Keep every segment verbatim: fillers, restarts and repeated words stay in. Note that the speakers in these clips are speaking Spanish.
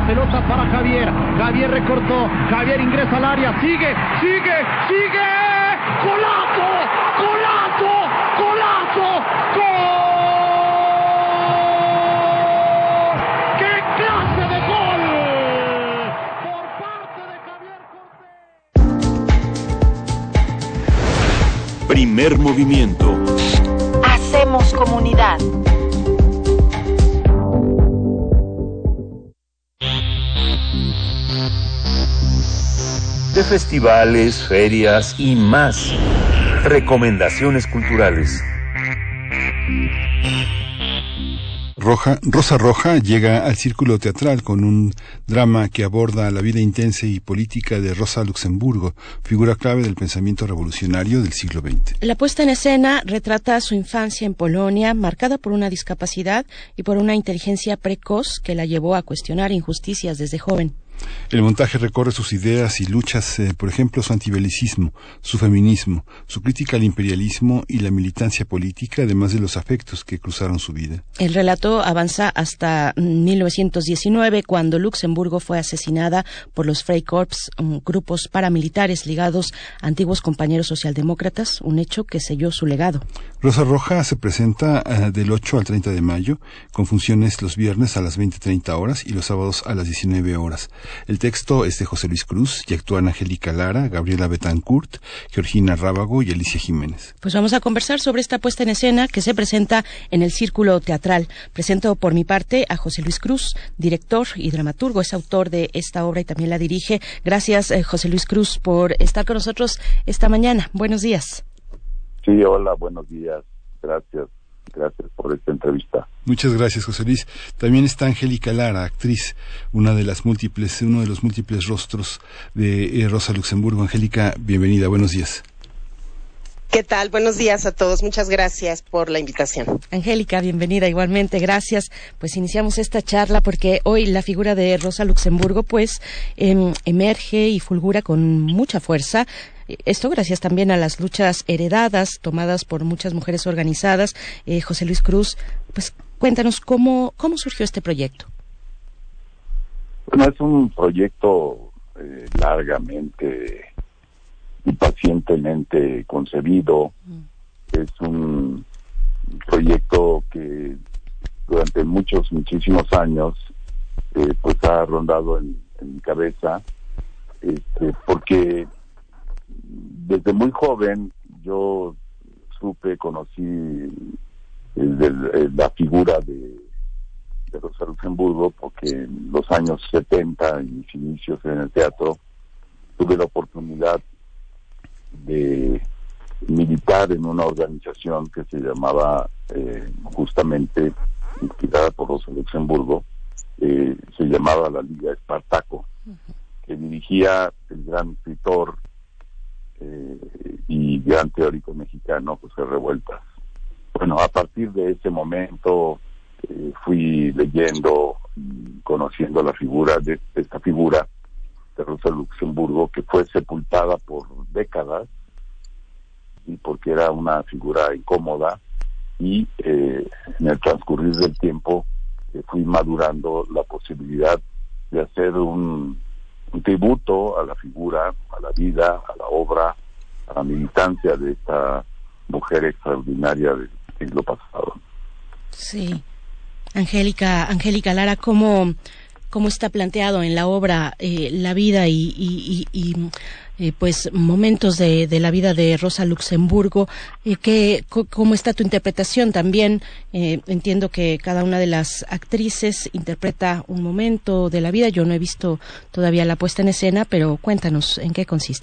pelota para Javier. Javier recortó. Javier ingresa al área. Sigue, sigue, sigue. ¡Golazo! ¡Golazo! ¡Golazo! ¡Gol! ¡Qué clase de gol! Por parte de Javier Cortés. Primer movimiento. Hacemos comunidad. De festivales, ferias y más. Recomendaciones culturales. Roja, Rosa Roja llega al Círculo Teatral con un drama que aborda la vida intensa y política de Rosa Luxemburgo, figura clave del pensamiento revolucionario del siglo veinte. La puesta en escena retrata su infancia en Polonia, marcada por una discapacidad y por una inteligencia precoz que la llevó a cuestionar injusticias desde joven. El montaje recorre sus ideas y luchas, eh, por ejemplo, su antibelicismo, su feminismo, su crítica al imperialismo y la militancia política, además de los afectos que cruzaron su vida. El relato avanza hasta mil novecientos diecinueve, cuando Luxemburgo fue asesinada por los Freikorps, um, grupos paramilitares ligados a antiguos compañeros socialdemócratas, un hecho que selló su legado. Rosa Roja se presenta uh, del ocho al treinta de mayo, con funciones los viernes a las veinte treinta horas y los sábados a las diecinueve horas. El texto es de José Luis Cruz y actúan Angélica Lara, Gabriela Betancourt, Georgina Rábago y Alicia Jiménez. Pues vamos a conversar sobre esta puesta en escena que se presenta en el Círculo Teatral. Presento por mi parte a José Luis Cruz, director y dramaturgo, es autor de esta obra y también la dirige. Gracias, eh, José Luis Cruz, por estar con nosotros esta mañana. Buenos días. Sí, hola, buenos días. Gracias. Gracias por esta entrevista. Muchas gracias, José Luis. También está Angélica Lara, actriz, una de las múltiples, uno de los múltiples rostros de eh, Rosa Luxemburgo. Angélica, bienvenida, buenos días. ¿Qué tal? Buenos días a todos. Muchas gracias por la invitación. Angélica, bienvenida igualmente. Gracias. Pues iniciamos esta charla porque hoy la figura de Rosa Luxemburgo pues eh, emerge y fulgura con mucha fuerza. Esto gracias también a las luchas heredadas, tomadas por muchas mujeres organizadas. Eh, José Luis Cruz, pues cuéntanos cómo, cómo surgió este proyecto. Bueno, es un proyecto eh, largamente y pacientemente concebido. Mm. Es un proyecto que durante muchos, muchísimos años eh, pues ha rondado en, en mi cabeza, este, porque desde muy joven yo supe, conocí el, el, el, la figura de, de Rosa Luxemburgo, porque en los años setenta, en mis inicios en el teatro, tuve la oportunidad de militar en una organización que se llamaba, eh, justamente inspirada por Rosa Luxemburgo, eh, se llamaba la Liga Espartaco, uh-huh. que dirigía el gran escritor Eh, y gran teórico mexicano José Revueltas. Bueno, a partir de ese momento eh, fui leyendo y conociendo la figura de, de esta figura de Rosa Luxemburgo, que fue sepultada por décadas y porque era una figura incómoda, y eh, en el transcurrir del tiempo eh, fui madurando la posibilidad de hacer un un tributo a la figura, a la vida, a la obra, a la militancia de esta mujer extraordinaria del siglo pasado. Sí. Angélica, Angélica Lara, ¿cómo, cómo está planteado en la obra eh, la vida y, y, y, y eh, pues momentos de, de la vida de Rosa Luxemburgo? Eh, ¿qué, ¿Cómo está tu interpretación también? Eh, entiendo que cada una de las actrices interpreta un momento de la vida. Yo no he visto todavía la puesta en escena, pero cuéntanos en qué consiste.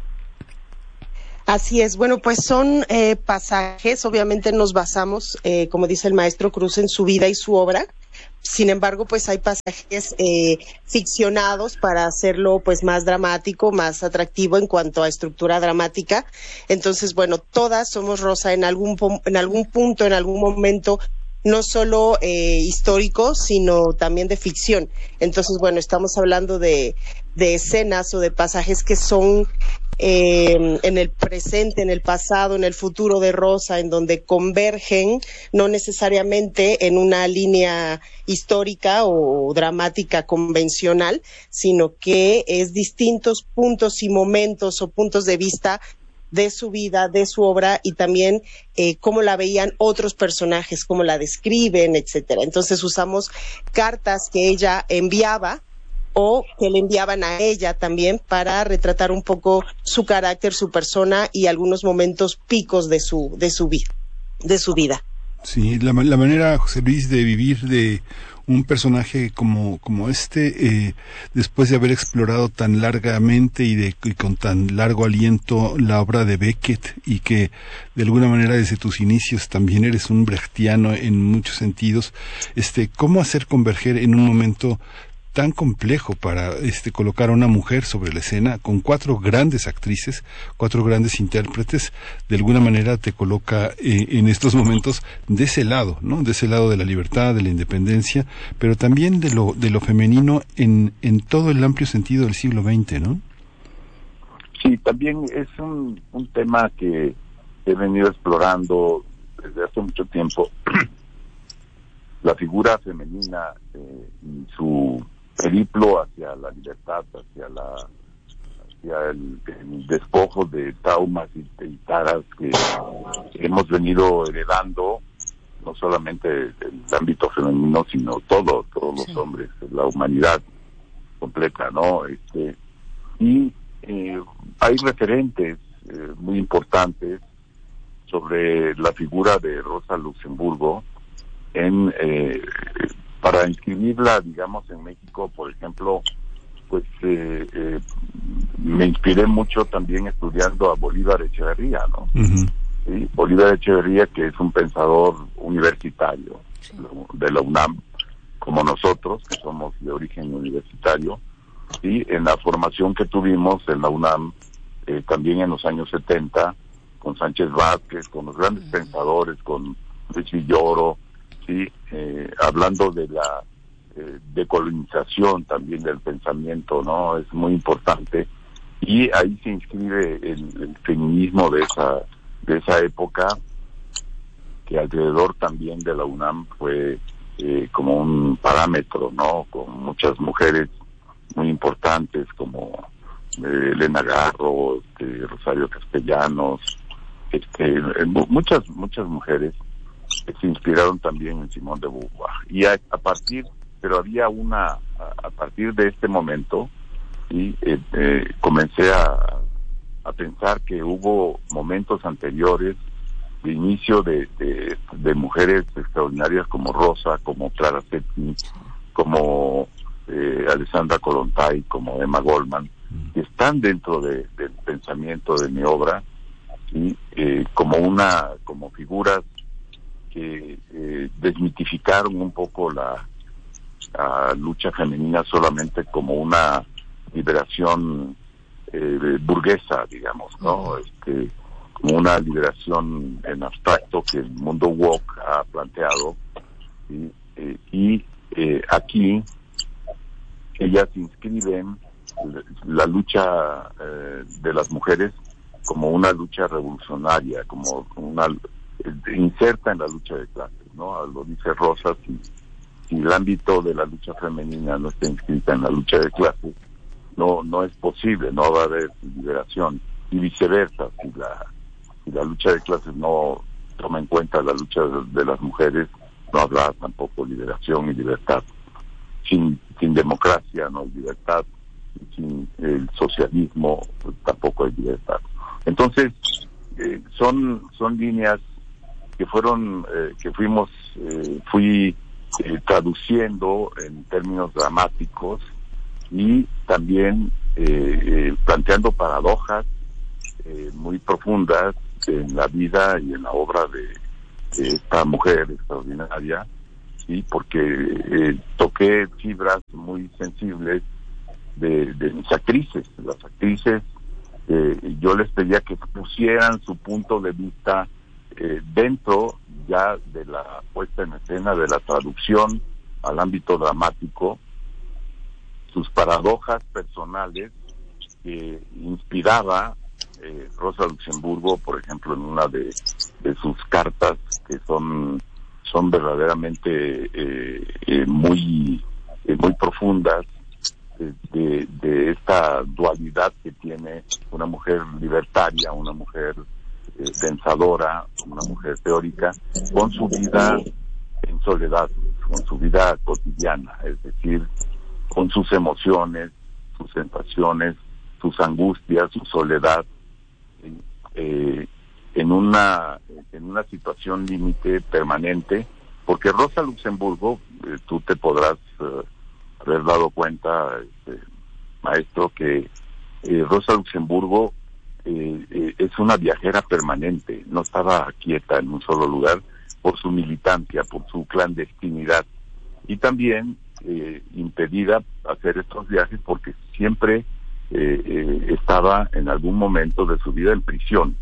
Así es, bueno, pues son eh, pasajes, obviamente nos basamos, eh, como dice el maestro Cruz, en su vida y su obra. Sin embargo, pues hay pasajes eh, ficcionados para hacerlo pues más dramático, más atractivo en cuanto a estructura dramática. Entonces, bueno, todas somos Rosa en algún en algún punto, en algún momento, no solo eh, histórico, sino también de ficción. Entonces, bueno, estamos hablando de de escenas o de pasajes que son eh, en el presente, en el pasado, en el futuro de Rosa, en donde convergen, no necesariamente en una línea histórica o dramática convencional, sino que es distintos puntos y momentos o puntos de vista de su vida, de su obra, y también eh, cómo la veían otros personajes, cómo la describen, etcétera. Entonces usamos cartas que ella enviaba o que le enviaban a ella también para retratar un poco su carácter, su persona y algunos momentos picos de su de su vida, de su vida. Sí, la, la manera, José Luis, de vivir de un personaje como como este, eh, después de haber explorado tan largamente y, de, y con tan largo aliento la obra de Beckett, y que de alguna manera desde tus inicios también eres un brechtiano en muchos sentidos, este, ¿cómo hacer converger en un momento tan complejo para este colocar a una mujer sobre la escena con cuatro grandes actrices, cuatro grandes intérpretes? De alguna manera te coloca eh, en estos momentos de ese lado, ¿no? De ese lado de la libertad, de la independencia, pero también de lo de lo femenino en en todo el amplio sentido del siglo veinte, ¿no? Sí, también es un, un tema que he venido explorando desde hace mucho tiempo. La figura femenina eh, y su periplo hacia la libertad, hacia la hacia el, el despojo de traumas y, y taras que hemos venido heredando, no solamente el ámbito femenino, sino todo, todos los sí. hombres, la humanidad completa, ¿no? Este, y eh, hay referentes eh, muy importantes sobre la figura de Rosa Luxemburgo en eh, para inscribirla, digamos, en México, por ejemplo, pues eh, eh, me inspiré mucho también estudiando a Bolívar Echeverría, ¿no? Uh-huh. ¿Sí? Bolívar Echeverría, que es un pensador universitario sí. de la UNAM, como nosotros, que somos de origen universitario, y en la formación que tuvimos en la UNAM, eh, también en los años setenta, con Sánchez Vázquez, con los grandes uh-huh. pensadores, con Luis Villoro, sí, eh, hablando de la eh, decolonización también del pensamiento, ¿no? Es muy importante, y ahí se inscribe el, el feminismo de esa de esa época, que alrededor también de la UNAM fue eh, como un parámetro, ¿no? Con muchas mujeres muy importantes como eh, Elena Garro, este, Rosario Castellanos, este, muchas muchas mujeres que se inspiraron también en Simone de Beauvoir. Y a, a partir, pero había una, a, a partir de este momento, y eh, eh, comencé a, a pensar que hubo momentos anteriores de inicio de, de, de mujeres extraordinarias como Rosa, como Clara Zetkin, como eh, Alessandra Kollontai, como Emma Goldman, que están dentro de, del pensamiento de mi obra, y eh, como una, como figuras que eh, desmitificaron un poco la, la lucha femenina solamente como una liberación eh, burguesa, digamos, ¿no? Este, como una liberación en abstracto que el mundo woke ha planteado, ¿sí? eh, y eh, aquí ellas inscriben la lucha eh, de las mujeres como una lucha revolucionaria, como una inserta en la lucha de clases, ¿no? Lo dice Rosa, si, si el ámbito de la lucha femenina no está inscrita en la lucha de clases, no no es posible, no va a haber liberación, y viceversa, si la si la lucha de clases no toma en cuenta la lucha de, de las mujeres, no habrá tampoco liberación y libertad. Sin sin democracia no hay libertad, y sin el socialismo pues, tampoco hay libertad. Entonces eh, son son líneas que fueron eh, que fuimos eh, fui eh, traduciendo en términos dramáticos, y también eh, eh, planteando paradojas eh, muy profundas en la vida y en la obra de, de esta mujer extraordinaria, sí, porque eh, toqué fibras muy sensibles de, de mis actrices. Las actrices, eh, yo les pedía que pusieran su punto de vista eh, dentro ya de la puesta en escena, de la traducción al ámbito dramático, sus paradojas personales que inspiraba eh, Rosa Luxemburgo, por ejemplo, en una de, de sus cartas, que son, son verdaderamente eh, eh, muy, eh, muy profundas, de, de esta dualidad que tiene una mujer libertaria, una mujer eh, pensadora, una mujer teórica, con su vida en soledad, con su vida cotidiana, es decir, con sus emociones, sus sensaciones, sus angustias, su soledad, eh, en una en una situación límite permanente, porque Rosa Luxemburgo, eh, tú te podrás eh, haber dado cuenta, este, maestro, que eh, Rosa Luxemburgo eh, eh, es una viajera permanente, no estaba quieta en un solo lugar por su militancia, por su clandestinidad, y también eh, impedida hacer estos viajes porque siempre eh, eh, estaba en algún momento de su vida en prisión.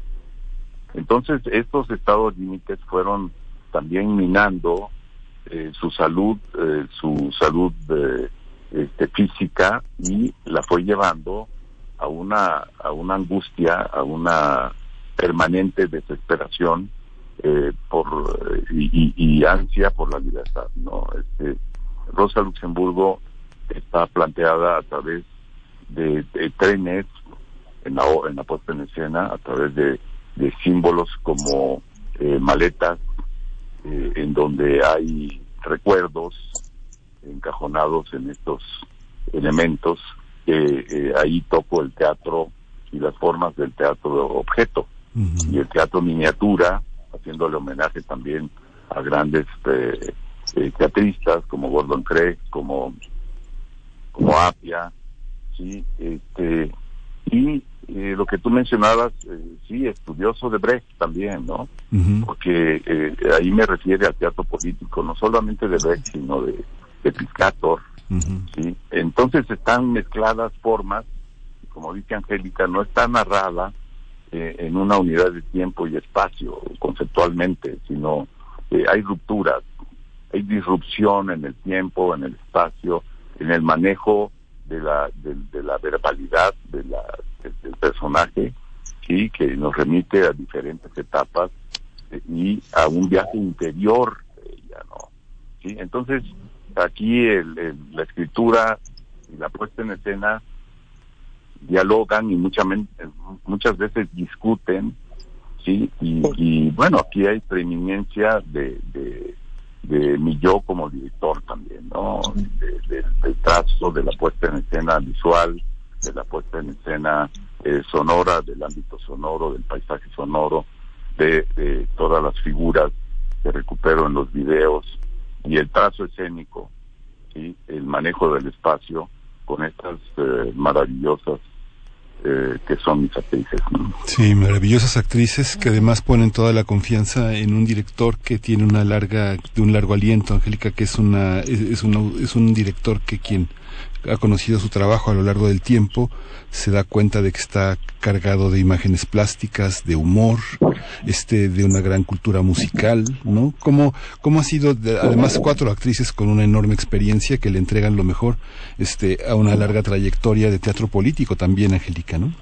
Entonces estos estados límites fueron también minando Eh, su salud, eh, su salud eh, este, física, y la fue llevando a una a una angustia, a una permanente desesperación eh, por y, y, y ansia por la libertad, ¿no? Este, Rosa Luxemburgo está planteada a través de, de trenes en la en la puesta en escena, a través de, de símbolos como eh, maletas, Eh, en donde hay recuerdos encajonados en estos elementos, que eh, ahí toco el teatro y las formas del teatro objeto, uh-huh. y el teatro miniatura, haciéndole homenaje también a grandes eh, eh, teatristas como Gordon Craig, como como Apia, sí, este, y eh, lo que tú mencionabas, eh, sí, estudioso de Brecht también, ¿no? Uh-huh. Porque eh, ahí me refiere al teatro político, no solamente de Brecht, sino de, de Piscator, uh-huh. ¿sí? Entonces están mezcladas formas, como dice Angélica, no está narrada eh, en una unidad de tiempo y espacio conceptualmente, sino eh, hay rupturas, hay disrupción en el tiempo, en el espacio, en el manejo de la de, de la verbalidad de la de, del personaje, sí, que nos remite a diferentes etapas eh, y a un viaje interior de ella, ¿no? Sí, entonces aquí el, el, la escritura y la puesta en escena dialogan y mucha, muchas veces discuten, sí, y, y bueno, aquí hay preeminencia de, de de mi yo como director también, ¿no? De, de, del trazo, de la puesta en escena visual, de la puesta en escena eh, sonora, del ámbito sonoro, del paisaje sonoro, de, de todas las figuras que recupero en los videos, y el trazo escénico, ¿sí? El manejo del espacio con estas eh, maravillosas Eh, que son mis actrices, ¿no? Sí, maravillosas actrices que además ponen toda la confianza en un director que tiene una larga, de un largo aliento, Angélica, que es una, es, es una, es un director que quien ha conocido su trabajo a lo largo del tiempo se da cuenta de que está cargado de imágenes plásticas, de humor, este, de una gran cultura musical, ¿no? ¿Cómo, cómo ha sido, de, además cuatro actrices con una enorme experiencia que le entregan lo mejor, este, a una larga trayectoria de teatro político también, Angélica, ¿no?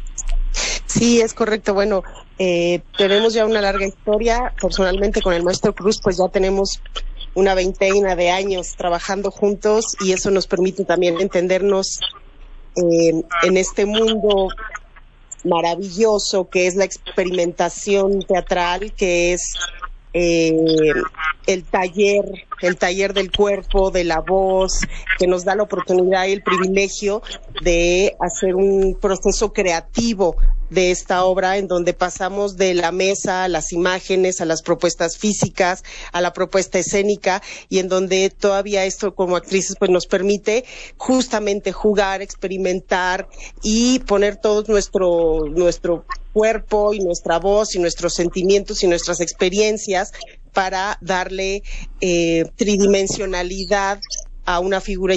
Sí, es correcto. Bueno, eh, tenemos ya una larga historia. Personalmente con el maestro Cruz, pues ya tenemos una veintena de años trabajando juntos, y eso nos permite también entendernos eh, en este mundo maravilloso que es la experimentación teatral, que es eh, el taller, el taller del cuerpo, de la voz, que nos da la oportunidad y el privilegio de hacer un proceso creativo de esta obra, en donde pasamos de la mesa a las imágenes, a las propuestas físicas, a la propuesta escénica, y en donde todavía esto como actrices pues nos permite justamente jugar, experimentar y poner todo nuestro nuestro cuerpo y nuestra voz y nuestros sentimientos y nuestras experiencias para darle eh, tridimensionalidad a una figura